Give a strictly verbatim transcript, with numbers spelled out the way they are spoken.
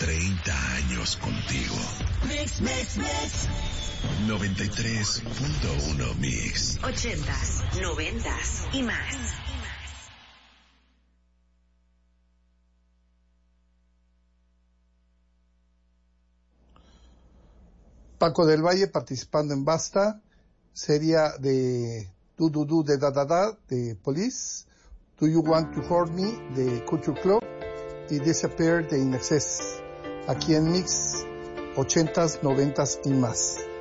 treinta años contigo. Mix, mix, mix. noventa y tres punto uno Mix. Ochentas, noventas y más. Paco del Valle participando en Basta, sería de Du Du Du de Da Da Da de Police, Do You Want to Hurt Me de Culture Club y Disappear de In Excess, aquí en Mix ochentas, noventas y más.